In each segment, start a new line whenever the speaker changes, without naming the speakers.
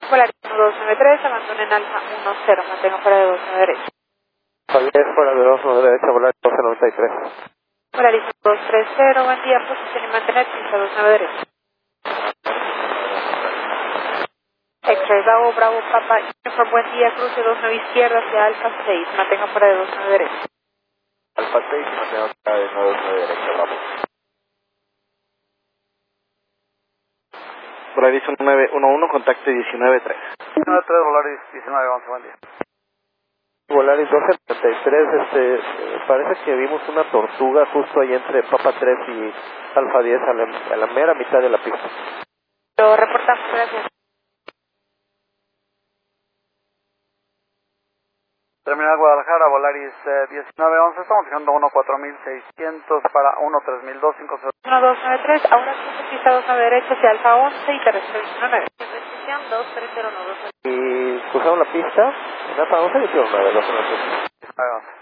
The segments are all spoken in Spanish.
Volaris 1293, abandone en Alfa 10, mantenga fuera de 29 derecha.
Javier, fuera de 29 derecha, Volaris 1293.
Volaris 230, buen día, posición y mantener pista 29 derecha. X-Ray Bravo, Bravo, Papa, Uniform, buen día, cruce 29 izquierda hacia Alfa 6, mantenga fuera de 29 derecha.
Alfa 6 y mantenga fuera de 29 derecha, Bravo. Volaris 1911, contacte 193.
193, Volaris 1911, buen día.
Volaris 1293, parece que vimos una tortuga justo ahí entre Papa 3 y Alfa 10 a la mera mitad de la pista.
Lo reportamos, gracias.
Terminal Guadalajara, Volaris 1911, estamos fijando 14600 para 1300250.
1293, ahora cruce pista 29 derecha hacia Alfa 11 y terrestre 29. Recepción 23012.
Y cruzaron la pista, en Alfa 11 y hicieron 9, 1293.
1911.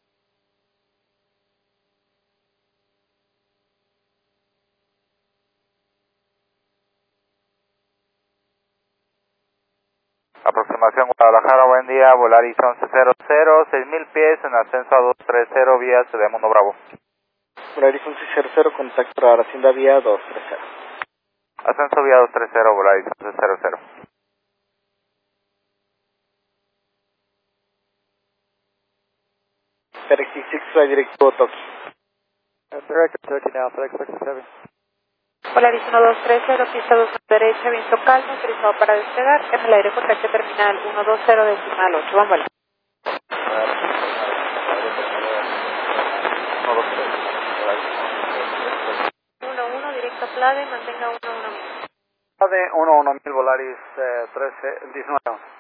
Aproximación Guadalajara, buen día, Volaris 1100, 6000 pies en ascenso a 230 vía de Mundo Bravo.
Volaris 1100, contacto para Hacienda vía 230.
Ascenso vía 230, Volaris 1100.
FedEx 66, fly direct to Toki.
Direct 30 now, FedEx 67.
Volaris 1230, pista 2 derecha, viento calmo, autorizado para despegar, en el aire contacto terminal 120.8, vamos a ver. 11, directo a Plade, mantenga 11.000.
De 11000, Volaris 1911.